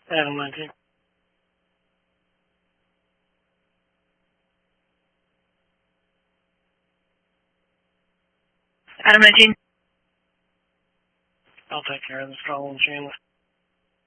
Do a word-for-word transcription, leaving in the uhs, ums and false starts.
Adam nineteen. Adam nineteen. I'll take care of this call on Chandler.